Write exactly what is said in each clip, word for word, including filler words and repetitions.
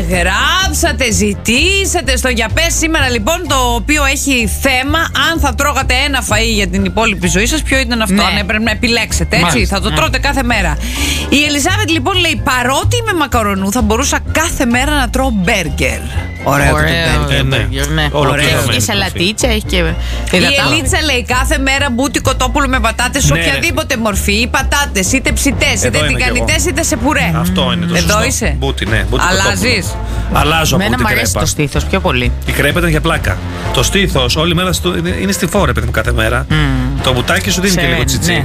γράψατε, ζητήσατε στο Για Πες σήμερα λοιπόν, το οποίο έχει θέμα αν θα τρώγατε ένα φαΐ για την υπόλοιπη ζωή σας, ποιο ήταν αυτό, ναι. Αν έπρεπε να επιλέξετε, έτσι, μάλιστα, θα το τρώτε ναι. κάθε μέρα. Η Ελισάβετ λοιπόν λέει, παρότι είμαι μακαρονού θα μπορούσα κάθε μέρα να τρώω μπέργκερ. Ωραίο, ωραίο το μπέργκερ. Ναι, ναι. Ωραίο. Έχει και σαλατίτσα, έχει και... Η Ελίτσα λέει, κάθε μέρα μπούτι κοτόπουλο με πατάτες σε ναι, οποιαδήποτε ναι. μορφή, ή πατάτες, είτε ψητές, είτε τηγανιτές, είτε σε πουρέ. Αυτό είναι το εδώ σωστό. Είσαι. Μπούτι, ναι. Αλλάζεις. Αλλάζω από την κρέπα. Μένα μου αρέσει το στήθος πιο πολύ. Η κρέπα ήταν για πλάκα. Το στήθος όλη μέρα στο, είναι στη φόρα, παιδί μου, κάθε μέρα. Mm. Το μπουτάκι σου δίνει και λίγο τσιτσί.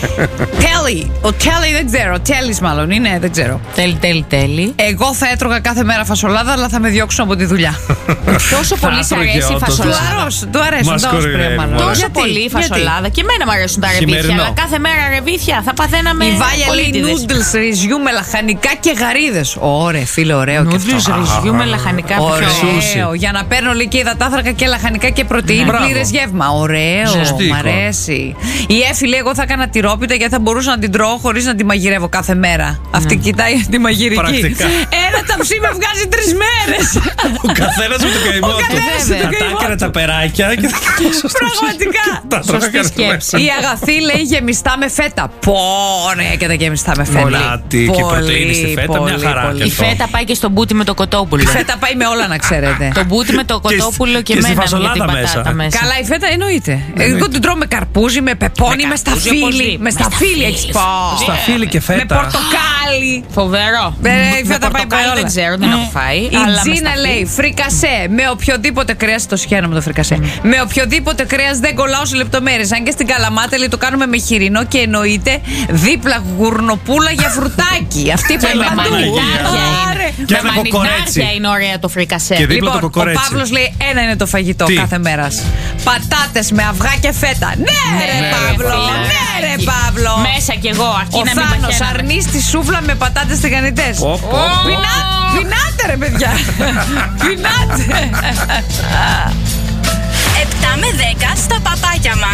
Τέλει. Ο Τέλει δεν ξέρω. Τέλεις μάλλον είναι, δεν ξέρω. Τέλει, τέλει, τέλει. Εγώ θα έτρωγα κάθε μέρα φασολάδα, αλλά θα με διώξουν από τη δουλειά. Τόσο πολύ σ' αρέσει η φασολάδα. Του αρέσουν τα όσπρια. Τόσο πολύ η φασολάδα. Και εμένα μου αρέσουν τα ρεβίθια. Αλλά κάθε μέρα ρεβίθια θα παθαίναμε. Η Βάλια λέει νούντλς ρυζιού με λαχανικά και γαρίδες. Ωραία, φίλε, ωραίο και αυτό. Νούντλς ρυζιού με λαχανικά. Ωραίο. Για να παίρνω λέει και υδατάθρακα και λαχανικά και πρωτεΐνη, πλήρες γεύμα. Ωραίο. Μ' αρέσει. Η Έφη λέει, εγώ θα έκανα τυρόπιτα γιατί θα μπορούσα να την τρώω χωρίς να τη μαγειρεύω κάθε μέρα. Αυτή κοιτάει τη μαγειρική. Ένα ταψί με βγάζει τρεις μέρες. Ο καθένας με το καημό του. Θα τα έκανε τα περάκια. Πραγματικά. Σωστή σκέψη. Η Αγαθή λέει γεμιστά με φέτα. Πόρε και τα γεμιστά με φέτα. Μολάτι και πρωτεΐνη στη φέτα, μια χαρά. Η φέτα πάει και στο μπούτι με το κοτόπουλο. Η φέτα πάει με όλα, να ξέρετε. Το μπούτι με το κοτόπουλο και με την πατάτα μέσα. Καλά, η φέτα εννοείται. Εγώ την τρώω με καρπούζι, με πεπόνι, με σταφύλι. Με σταφύλι έχει πω. Σταφύλι και φέτα. Με πορτοκάλι. Φοβερό. Η φέτα πάει με όλα. Δεν ξέρω, δεν έχω φάει. Η Τζίνα λέει φρικασέ με οποιοδήποτε κρέας. Το σχένω με το φρικασέ. Με οποιοδήποτε κρέας δεν κολλάω σε λεπτομέρειες. Αν και στην Καλαμάτα το κάνουμε με χοιρινό και εννοείται δίπλα γουρνοπούλα για φρουτάκι. Αυτή πάει παντού. Και με μανιτάρια είναι ωραία το φρικασέ. Λοιπόν, ο Παύλος λέει ένα είναι το φαγητό κάθε μέρα. Πατάτες με αυγά και φέτα. Ναι, ρε Παύλο. Ναι, ρε Παύλο. Μέσα κι εγώ. Ο Θάνος αρνεί στη σούβλα με πατάτες τηγανιτές. Πεινάτε ρε παιδιά. Πεινάτε. επτά με δέκα στα παπάκια μας.